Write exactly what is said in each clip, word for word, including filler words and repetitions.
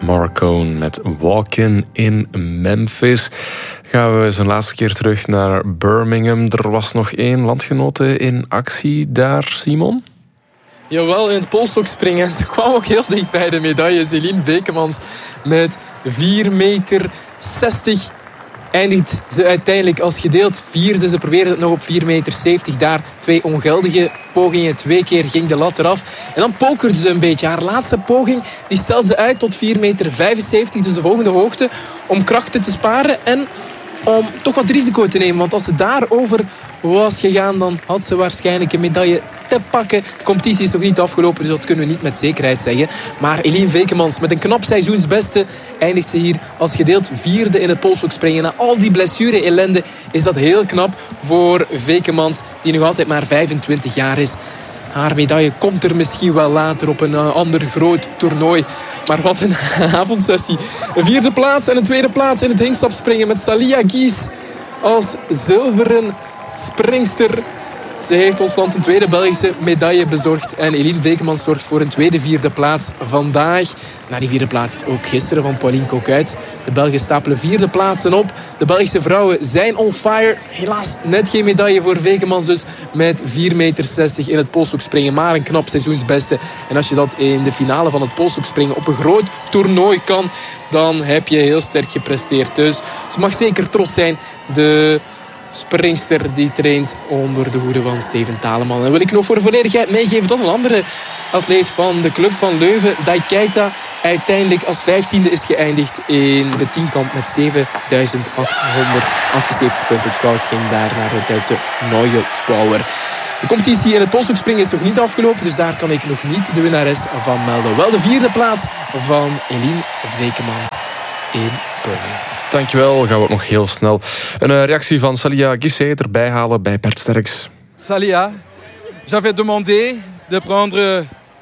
Morricone met Walkin' in Memphis. Gaan we zijn laatste keer terug naar Birmingham. Er was nog één landgenote in actie daar, Simon? Jawel, in het polstokspringen. Ze kwam ook heel dicht bij de medaille. Céline Vekemans met vier meter zestig eindigt ze uiteindelijk als gedeeld vierde. Ze probeerde het nog op vier meter zeventig daar. Twee ongeldige pogingen. Twee keer ging de lat eraf. En dan pokerde ze een beetje. Haar laatste poging die stelde ze uit tot vier meter vijfenzeventig. Dus de volgende hoogte. Om krachten te sparen en om toch wat risico te nemen. Want als ze daarover was gegaan, dan had ze waarschijnlijk een medaille te pakken. De competitie is nog niet afgelopen, dus dat kunnen we niet met zekerheid zeggen. Maar Eline Vekemans met een knap seizoensbeste eindigt ze hier als gedeeld vierde in het polstokspringen. Na al die blessure-ellende is dat heel knap voor Vekemans, die nog altijd maar vijfentwintig jaar is. Haar medaille komt er misschien wel later op een uh, ander groot toernooi. Maar wat een avondsessie. Een vierde plaats en een tweede plaats in het hingstapspringen met Salia Gies als zilveren springster. Ze heeft ons land een tweede Belgische medaille bezorgd. En Eline Vekemans zorgt voor een tweede vierde plaats vandaag. Na die vierde plaats ook gisteren van Pauline Coquuyt. De Belgen stapelen vierde plaatsen op. De Belgische vrouwen zijn on fire. Helaas net geen medaille voor Vekemans dus. Met vier meter zestig in het polstokspringen. Maar een knap seizoensbeste. En als je dat in de finale van het polstokspringen op een groot toernooi kan, dan heb je heel sterk gepresteerd. Dus ze mag zeker trots zijn. De springster die traint onder de hoede van Steven Taleman. En wil ik nog voor de volledigheid meegeven dat een andere atleet van de club van Leuven, Dai Keita, uiteindelijk als vijftiende is geëindigd in de tienkamp met zevenduizend achthonderdachtenzeventig punten. Het goud ging daar naar de Duitse Neue Power. De competitie in het polstokspringen is nog niet afgelopen, dus daar kan ik nog niet de winnares van melden. Wel de vierde plaats van Eline Vekemans in Birmingham. Dankjewel, gaan we ook nog heel snel een uh, reactie van Salia Guisset erbij halen bij Bert Sterks. Salia, j'avais demandé de prendre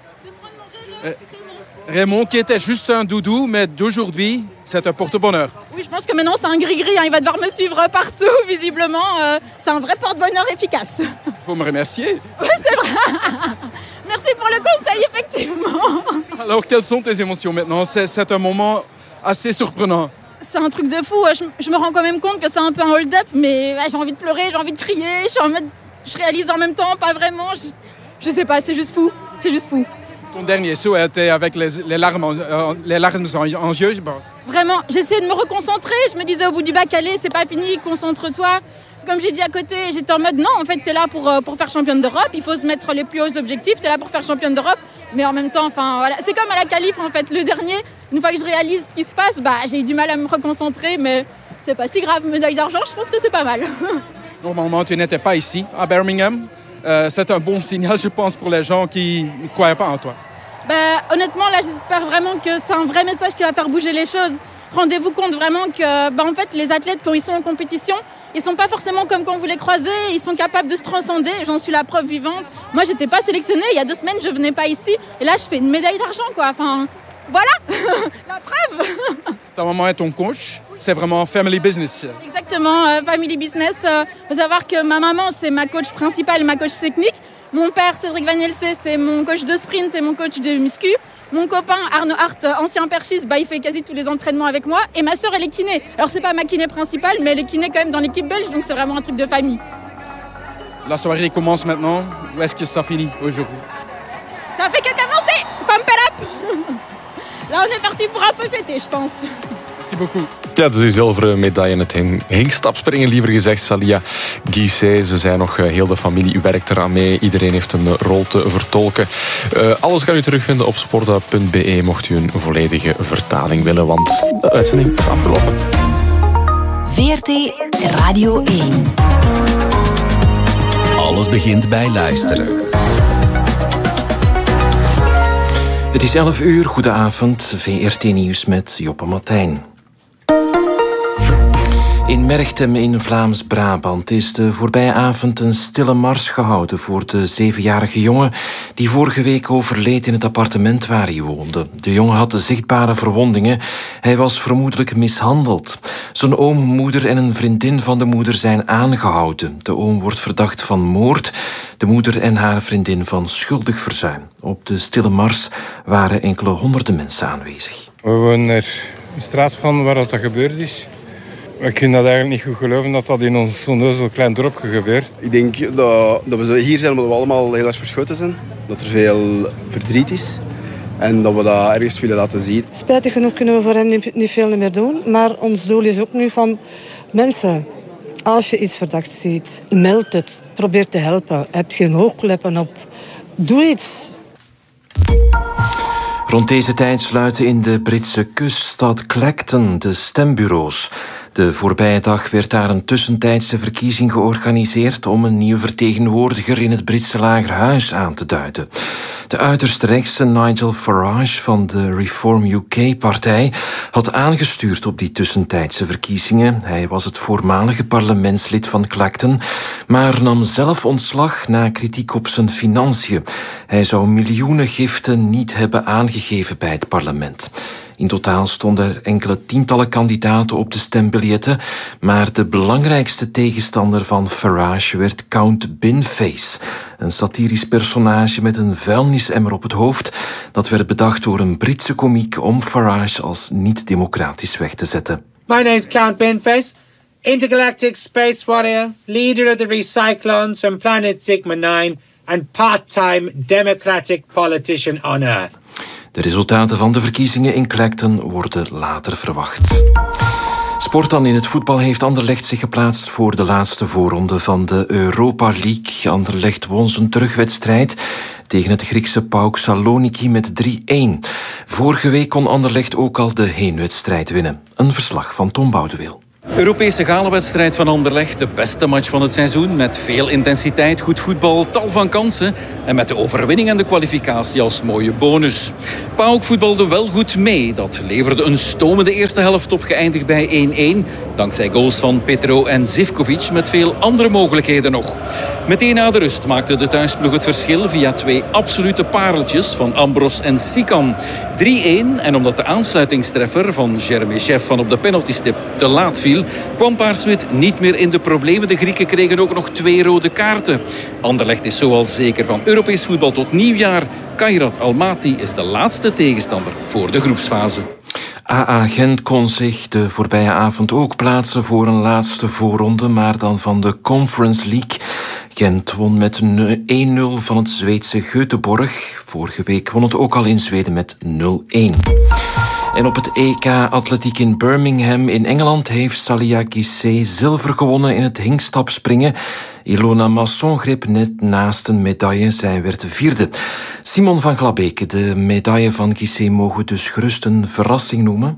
euh, Raymond qui était juste un doudou, mais d'aujourd'hui, c'est un porte-bonheur. Oui, je pense que maintenant c'est un gris-gris, hein. Il va devoir me suivre partout, visiblement. Euh, c'est un vrai porte-bonheur efficace. Il faut me remercier. Oui, c'est vrai. Merci pour le conseil, effectivement. Alors, quelles sont tes émotions maintenant? C'est, c'est un moment assez surprenant. C'est un truc de fou. Je, je me rends quand même compte que c'est un peu un hold-up, mais ouais, j'ai envie de pleurer, j'ai envie de crier. Je, suis en mode, je réalise en même temps, pas vraiment. Je, je sais pas, c'est juste fou. C'est juste fou. Ton dernier saut était avec les, les, larmes, en, les larmes en, en yeux, je pense. Vraiment, j'essayais de me reconcentrer. Je me disais au bout du bac, allez, c'est pas fini, concentre-toi. Comme j'ai dit à côté, j'étais en mode non, en fait, t'es là pour, pour faire championne d'Europe. Il faut se mettre les plus hauts objectifs. T'es là pour faire championne d'Europe. Mais en même temps, enfin, voilà. C'est comme à la qualif, en fait. Le dernier, une fois que je réalise ce qui se passe, bah, j'ai eu du mal à me reconcentrer. Mais c'est pas si grave. Médaille d'argent, je pense que c'est pas mal. Normalement, tu n'étais pas ici, à Birmingham. Euh, c'est un bon signal, je pense, pour les gens qui ne croyaient pas en toi. Bah, honnêtement, là, j'espère vraiment que c'est un vrai message qui va faire bouger les choses. Rendez-vous compte vraiment que, bah, en fait, les athlètes, quand ils sont en compétition, ils sont pas forcément comme quand vous les croisez, ils sont capables de se transcender. J'en suis la preuve vivante. Moi, j'étais pas sélectionnée. Il y a deux semaines, je venais pas ici. Et là, je fais une médaille d'argent, quoi. Enfin, voilà, la preuve. Ta maman est ton coach. C'est vraiment family business. Exactement, euh, family business. Il euh, faut savoir que ma maman, c'est ma coach principale, ma coach technique. Mon père, Cédric Van Helsee, c'est mon coach de sprint et mon coach de muscu. Mon copain Arnaud Hart, ancien perchiste, bah, il fait quasi tous les entraînements avec moi. Et ma sœur, elle est kiné. Alors, c'est pas ma kiné principale, mais elle est kiné quand même dans l'équipe belge, donc c'est vraiment un truc de famille. La soirée commence maintenant. Où est-ce que ça finit aujourd'hui? Ça fait que commencer. Pump it up. Là, on est parti pour un peu fêter, je pense. Merci beaucoup. Ja, dus die zilveren medaille in het hingstapspringen, liever gezegd, Salia Guisset. Ze zijn nog, heel de familie werkt eraan mee. Iedereen heeft een rol te vertolken. Uh, alles kan u terugvinden op sporta punt b e mocht u een volledige vertaling willen, want de uitzending is afgelopen. V R T Radio één. Alles begint bij luisteren. Het is elf uur, goedenavond, V R T Nieuws met Joppe Martijn. In Merchtem in Vlaams-Brabant is de voorbije avond een stille mars gehouden voor de zevenjarige jongen die vorige week overleed in het appartement waar hij woonde. De jongen had zichtbare verwondingen Hij was vermoedelijk mishandeld. Zijn oom, moeder en een vriendin van de moeder zijn aangehouden. De oom wordt verdacht van moord, de moeder en haar vriendin van schuldig verzuim. Op de Stille Mars waren enkele honderden mensen aanwezig. We wonen er een straat van waar dat gebeurd is. We kunnen dat eigenlijk niet goed geloven dat dat in ons onnozel klein dorpje gebeurt. Ik denk dat, dat we hier zijn omdat we allemaal heel erg verschoten zijn. Dat er veel verdriet is. En dat we dat ergens willen laten zien. Spijtig genoeg kunnen we voor hem niet, niet veel meer doen. Maar ons doel is ook nu van mensen. Als je iets verdacht ziet, meld het. Probeer te helpen. Heb geen hoogkleppen op. Doe iets. Rond deze tijd sluiten in de Britse kuststad Clacton de stembureaus. De voorbije dag werd daar een tussentijdse verkiezing georganiseerd om een nieuwe vertegenwoordiger in het Britse lagerhuis aan te duiden. De uiterst rechtse Nigel Farage van de Reform U K-partij had aangestuurd op die tussentijdse verkiezingen. Hij was het voormalige parlementslid van Clacton, maar nam zelf ontslag na kritiek op zijn financiën. Hij zou miljoenen giften niet hebben aangegeven bij het parlement. In totaal stonden er enkele tientallen kandidaten op de stembiljetten, maar de belangrijkste tegenstander van Farage werd Count Binface, een satirisch personage met een vuilnisemmer op het hoofd. Dat werd bedacht door een Britse komiek om Farage als niet-democratisch weg te zetten. My name's Count Binface, intergalactic space warrior, leader of the Recyclons from planet Sigma nine and part-time democratic politician on Earth. De resultaten van de verkiezingen in Clacton worden later verwacht. Sport dan in het voetbal heeft Anderlecht zich geplaatst voor de laatste voorronde van de Europa League. Anderlecht won zijn terugwedstrijd tegen het Griekse PAOK Saloniki met drie-een. Vorige week kon Anderlecht ook al de heenwedstrijd winnen. Een verslag van Tom Boudewil. Europese galenwedstrijd van Anderlecht, de beste match van het seizoen. Met veel intensiteit, goed voetbal, tal van kansen. En met de overwinning en de kwalificatie als mooie bonus. PAOK voetbalde wel goed mee. Dat leverde een stomende eerste helft op, geëindigd bij één-één. Dankzij goals van Petro en Zivkovic met veel andere mogelijkheden nog. Meteen na de rust maakte de thuisploeg het verschil via twee absolute pareltjes van Ambros en Sikan. drie-één en omdat de aansluitingstreffer van Jeremy Chef van op de penaltystip te laat viel, kwam Paarswit niet meer in de problemen. De Grieken kregen ook nog twee rode kaarten. Anderlecht is zoal zeker van Europees voetbal tot nieuwjaar. Kairat Almaty is de laatste tegenstander voor de groepsfase. A A Gent kon zich de voorbije avond ook plaatsen voor een laatste voorronde, maar dan van de Conference League. Gent won met één-nul van het Zweedse Göteborg. Vorige week won het ook al in Zweden met nul-één. En op het E K Atletiek in Birmingham in Engeland heeft Salia Guissé zilver gewonnen in het hinkstapspringen. Ilona Masson greep net naast een medaille. Zij werd vierde. Simon van Glabeke, de medaille van Guissé mogen we dus gerust een verrassing noemen.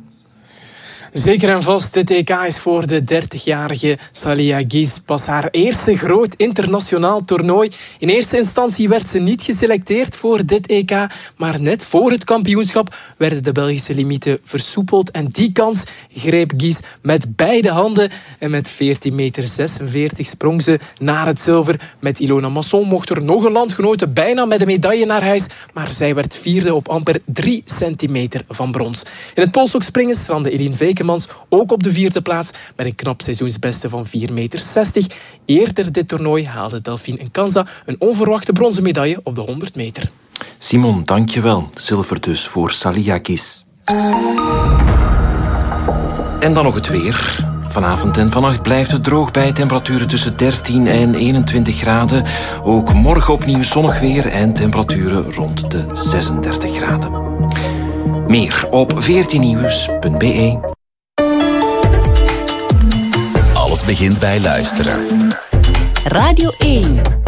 Zeker en vast, dit E K is voor de dertigjarige Salia Guiss pas haar eerste groot internationaal toernooi. In eerste instantie werd ze niet geselecteerd voor dit E K, maar net voor het kampioenschap werden de Belgische limieten versoepeld en die kans greep Guiss met beide handen en met veertien meter zesenveertig sprong ze naar het zilver. Met Ilona Masson mocht er nog een landgenote bijna met een medaille naar huis, maar zij werd vierde op amper drie centimeter van brons. In het polstokspringen strandde Eline Veekemans ook op de vierde plaats met een knap seizoensbeste van vier meter zestig. Eerder dit toernooi haalde Delphine Nkanza een onverwachte bronzen medaille op de honderd meter. Simon, dankjewel. Zilver dus voor Salia Guiss. En dan nog het weer. Vanavond en vannacht blijft het droog bij temperaturen tussen dertien en eenentwintig graden. Ook morgen opnieuw zonnig weer en temperaturen rond de zesendertig graden. Meer op veertien nieuws punt b e. Alles begint bij luisteren. Radio één.